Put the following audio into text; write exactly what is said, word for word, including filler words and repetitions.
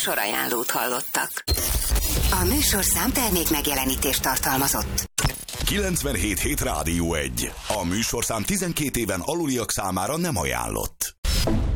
műsorajánlót hallottak. A műsorszám termék megjelenítést tartalmazott. kilencvenhét hét Rádió egy. A műsorszám tizenkét éven aluliak számára nem ajánlott.